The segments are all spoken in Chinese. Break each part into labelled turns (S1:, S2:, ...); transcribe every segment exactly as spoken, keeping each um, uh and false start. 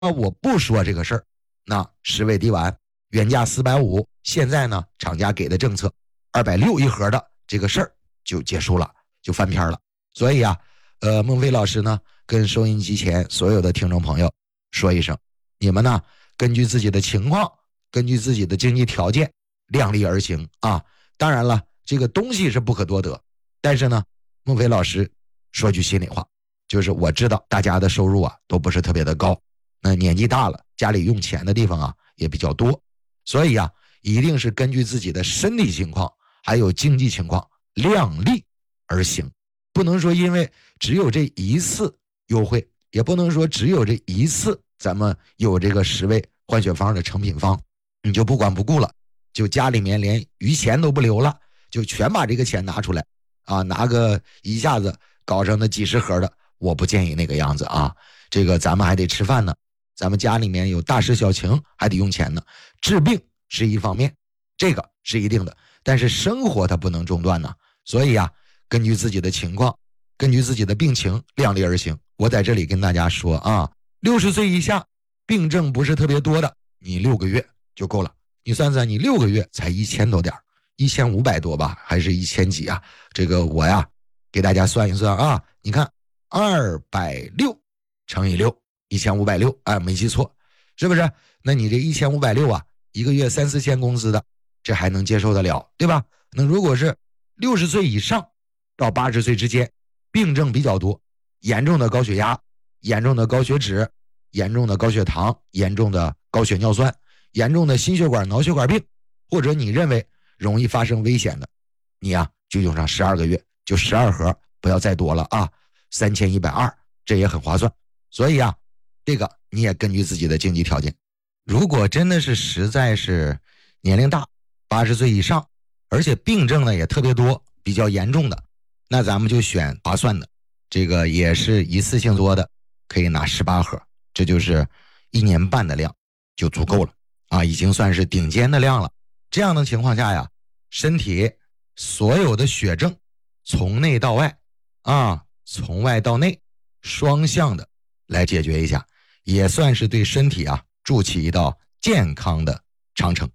S1: 我不说这个事儿，那十味滴丸原价四百五十，现在呢厂家给的政策二百六十一盒的这个事儿就结束了，就翻篇了。所以啊，呃，孟非老师呢跟收音机前所有的听众朋友说一声，你们呢根据自己的情况，根据自己的经济条件量力而行啊。当然了，这个东西是不可多得，但是呢，孟非老师说句心里话，就是我知道大家的收入啊都不是特别的高，那年纪大了，家里用钱的地方啊也比较多，所以啊，一定是根据自己的身体情况还有经济情况量力而行，不能说因为只有这一次优惠，也不能说只有这一次咱们有这个十味换血方的成品方，你就不管不顾了，就家里面连余钱都不留了，就全把这个钱拿出来啊，拿个一下子搞上那几十盒的，我不建议那个样子啊。这个咱们还得吃饭呢，咱们家里面有大事小情，还得用钱呢。治病是一方面，这个是一定的，但是生活它不能中断呢。所以啊，根据自己的情况，根据自己的病情量力而行。我在这里跟大家说啊，六十岁以下病症不是特别多的，你六个月就够了。你算算，你六个月才一千多点，一千五百多吧，还是一千几啊？这个我呀，给大家算一算啊，你看二百六乘以六，一千五百六，哎，没记错，是不是？那你这一千五百六啊，一个月三四千工资的，这还能接受得了，对吧？那如果是六十岁以上到八十岁之间，病症比较多，严重的高血压，严重的高血脂，严重的高血糖，严重的高血尿酸，严重的心血管脑血管病，或者你认为容易发生危险的，你呀、啊、就用上十二个月，就十二盒，不要再多了啊，三千一百二十，这也很划算。所以啊，这个你也根据自己的经济条件，如果真的是实在是年龄大，八十岁以上，而且病症呢也特别多，比较严重的，那咱们就选划算的，这个也是一次性做的，可以拿十八盒，这就是一年半的量就足够了啊，已经算是顶尖的量了。这样的情况下呀，身体所有的血症从内到外啊，从外到内双向的来解决一下，也算是对身体啊筑起一道健康的长城。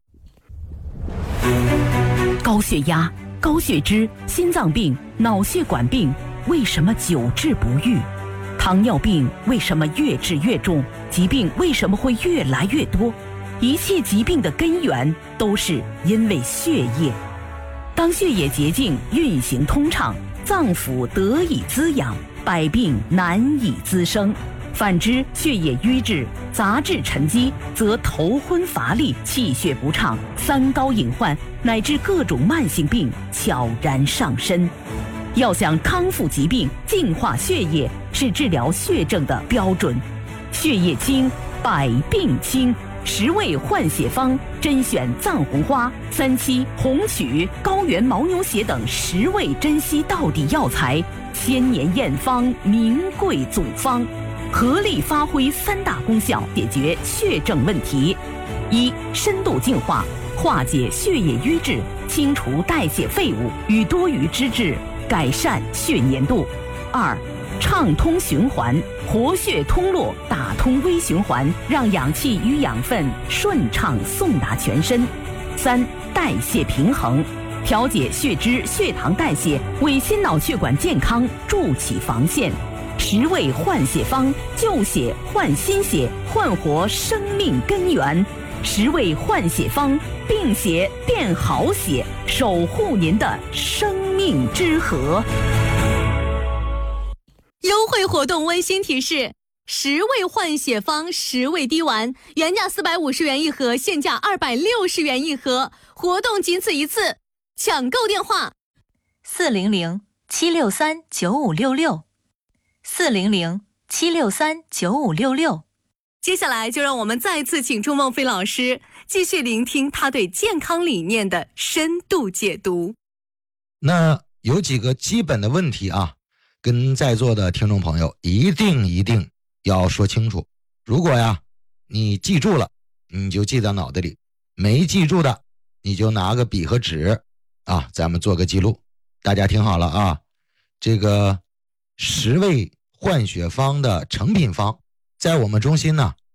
S2: 高血压、高血脂、心脏病、脑血管病为什么久治不愈？糖尿病为什么越治越重？疾病为什么会越来越多？一切疾病的根源都是因为血液。当血液洁净运行通畅，脏腑得以滋养，百病难以滋生。反之，血液瘀滞、杂质沉积，则头昏乏力、气血不畅、三高隐患乃至各种慢性病悄然上身。要想康复疾病、净化血液，是治疗血症的标准。血液清，百病清。十味换血方甄选藏红花、三七、红曲、高原牦牛血等十味珍稀道地药材，千年验方，名贵祖方，合力发挥三大功效，解决血症问题：一、深度净化，化解血液瘀滞，清除代谢废物与多余脂质，改善血粘度；二、畅通循环，活血通络，打通微循环，让氧气与养分顺畅送达全身；三、代谢平衡，调节血脂、血糖代谢，为心脑血管健康筑起防线。十味换血方，救血换新血，焕活生命根源。十味换血方，病血变好血，守护您的生命之河。
S3: 优惠活动温馨提示：十味换血方十味滴丸，原价四百五十元一盒，现价二百六十元一盒，活动仅此一次，抢购电话：
S4: 四零零七六三九五六六，四零零七六三九五六六。
S3: 接下来就让我们再次请出孟非老师，继续聆听他对健康理念的深度解读。
S1: 那有几个基本的问题啊，跟在座的听众朋友一定一定要说清楚。如果呀你记住了，你就记在脑袋里，没记住的你就拿个笔和纸啊，咱们做个记录。大家听好了啊，这个十味换血方的成品方在我们中心呢